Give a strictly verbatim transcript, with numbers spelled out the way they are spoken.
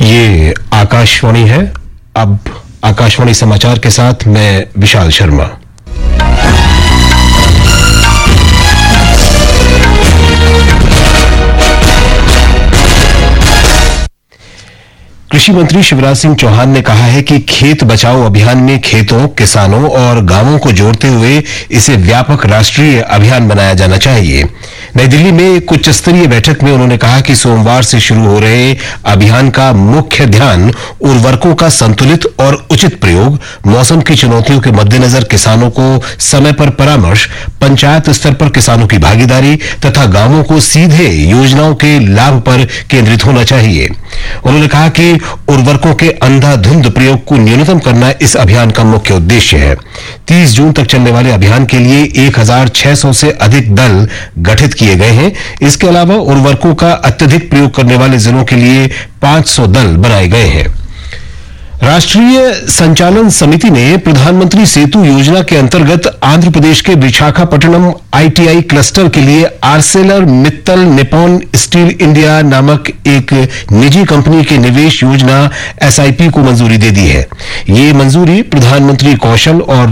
ये आकाशवाणी है। अब आकाशवाणी समाचार के साथ मैं विशाल शर्मा। कृषि मंत्री शिवराज सिंह चौहान ने कहा है कि खेत बचाओ अभियान में खेतों, किसानों और गांवों को जोड़ते हुए इसे व्यापक राष्ट्रीय अभियान बनाया जाना चाहिए। नई दिल्ली में एक उच्च स्तरीय बैठक में उन्होंने कहा कि सोमवार से शुरू हो रहे अभियान का मुख्य ध्यान उर्वरकों का संतुलित और उचित प्रयोग, मौसम की चुनौतियों के मद्देनजर किसानों को समय पर परामर्श, पंचायत स्तर पर किसानों की भागीदारी तथा गांवों को सीधे योजनाओं के लाभ पर केंद्रित होना चाहिए। उन्होंने कहा कि उर्वरकों के अंधाधुंध प्रयोग को न्यूनतम करना इस अभियान का मुख्य उद्देश्य है। तीस जून तक चलने वाले अभियान के लिए एक हज़ार छह सौ से अधिक दल गठित किए गए हैं। इसके अलावा उर्वरकों का अत्यधिक प्रयोग करने वाले जिलों के लिए पांच सौ दल बनाए गए हैं। राष्ट्रीय संचालन समिति ने प्रधानमंत्री सेतु योजना के अंतर्गत आंध्र प्रदेश के विशाखापट्टनम आईटीआई क्लस्टर के लिए Arcelor Mittal Nippon steel India नामक एक निजी कंपनी के निवेश योजना एसआईपी को मंजूरी दे दी है। ये मंजूरी प्रधानमंत्री कौशल और